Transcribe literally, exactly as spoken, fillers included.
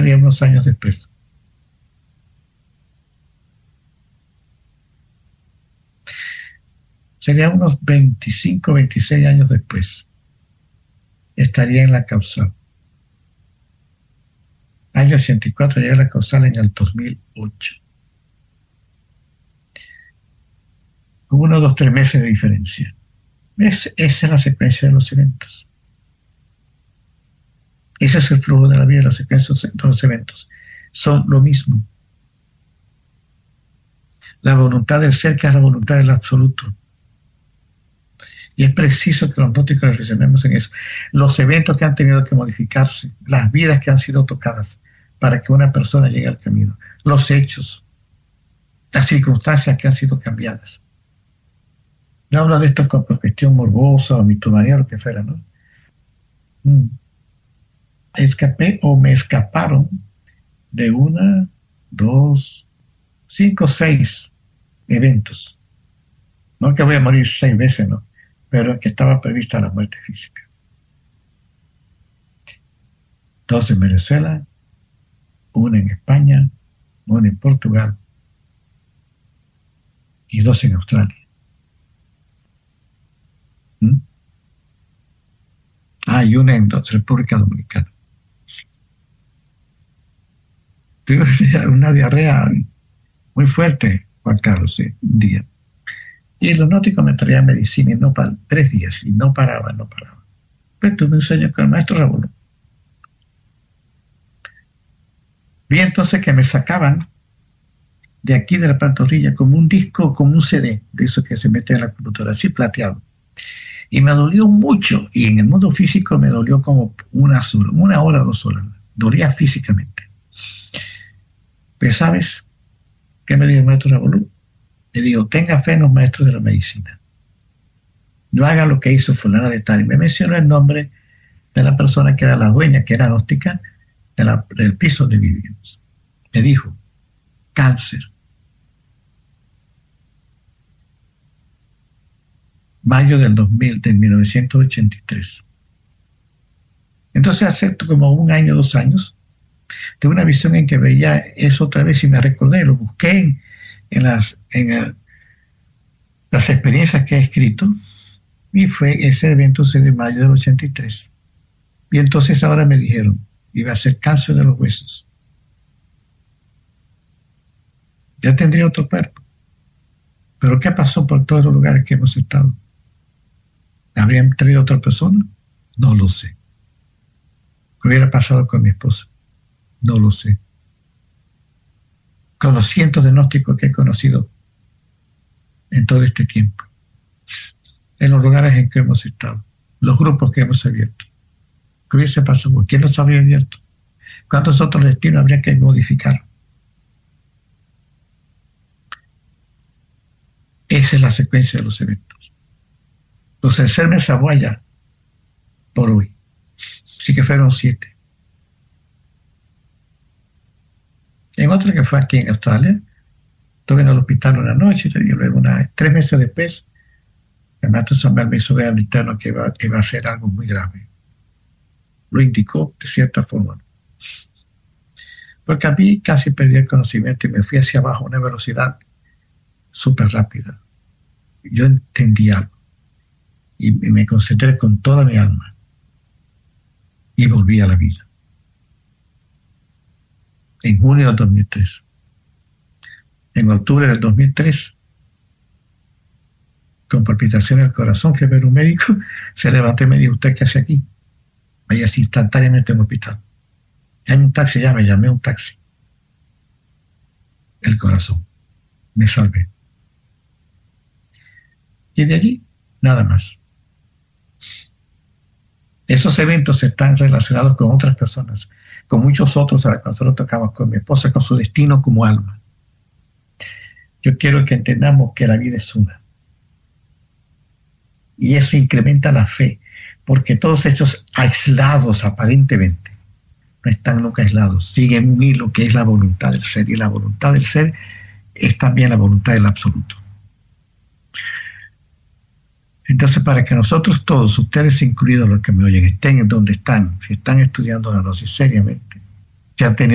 sería unos años después. Sería unos veinticinco, veintiséis años después. Estaría en la causal. Año ochenta y cuatro, llega a la causal en el dos mil ocho. Uno, dos, tres meses de diferencia. Es, esa es la secuencia de los eventos. Ese es el flujo de la vida, la secuencia de los eventos. Son lo mismo. La voluntad del ser, que es la voluntad del absoluto. Y es preciso que los gnósticos reflexionemos en eso. Los eventos que han tenido que modificarse, las vidas que han sido tocadas para que una persona llegue al camino, los hechos, las circunstancias que han sido cambiadas. No hablo de esto como cuestión morbosa o mitomanía, lo que fuera, ¿no? Mm. Escapé o me escaparon de una, dos, cinco, seis eventos. No que voy a morir seis veces, ¿no? Pero que estaba prevista la muerte física. Dos en Venezuela, una en España, una en Portugal y dos en Australia. ¿Mm? Ah, y una en República Dominicana. Tuve una diarrea muy fuerte, Juan Carlos, sí, un día. Y los gnósticos me traían medicina y no para tres días, y no paraba, no paraba. Pues tuve un sueño con el maestro Raúl. Vi entonces que me sacaban de aquí de la pantorrilla como un disco, como un C D, de eso que se mete en la computadora, así plateado. Y me dolió mucho, y en el mundo físico me dolió como una sola, una hora o dos horas. Dolía físicamente. Pues, ¿sabes qué me dijo el maestro Raúl? Le digo, tenga fe en los maestros de la medicina. No haga lo que hizo fulana de tal. Y me mencionó el nombre de la persona que era la dueña, que era gnóstica, de la, del piso donde vivíamos. Me dijo, cáncer. Mayo del dos mil, del mil novecientos ochenta y tres. Entonces, hace como un año, dos años, tuve una visión en que veía eso otra vez y me recordé, lo busqué en, en, las, en el, las experiencias que he escrito, y fue ese evento de mayo del ochenta y tres. Y entonces ahora me dijeron, iba a ser cáncer de los huesos. Ya tendría otro cuerpo. Pero ¿qué pasó por todos los lugares que hemos estado? ¿Habrían traído otra persona? No lo sé. ¿Qué hubiera pasado con mi esposa? No lo sé. Con los cientos de gnósticos que he conocido en todo este tiempo, en los lugares en que hemos estado, los grupos que hemos abierto. ¿Qué hubiese pasado? ¿Por qué nos habría abierto? ¿Cuántos otros destinos habría que modificar? Esa es la secuencia de los eventos. Entonces, ser me Saboya por hoy. Sí que fueron siete. En otra que fue aquí en Australia, estuve en el hospital una noche y luego una, tres meses después, el maestro Samuel me hizo ver al interno que iba, iba a ser algo muy grave. Lo indicó de cierta forma. Porque a mí casi perdí el conocimiento y me fui hacia abajo a una velocidad súper rápida. Yo entendí algo y me concentré con toda mi alma y volví a la vida. En junio del dos mil tres. En octubre del dos mil tres, con palpitaciones del corazón, fui a ver un médico, se levantó y me dijo, ¿usted qué hace aquí? Vaya instantáneamente en un hospital. Hay un taxi, ya me llamé un taxi. El corazón. Me salvé. Y de allí, nada más. Esos eventos están relacionados con otras personas, con muchos otros a los que nosotros tocamos, con mi esposa, con su destino como alma. Yo quiero que entendamos que la vida es una. Y eso incrementa la fe, porque todos hechos aislados aparentemente no están nunca aislados, siguen un hilo que es la voluntad del ser, y la voluntad del ser es también la voluntad del absoluto. Entonces, para que nosotros todos, ustedes incluidos los que me oyen, estén en donde están, si están estudiando la gnosis seriamente, que han tenido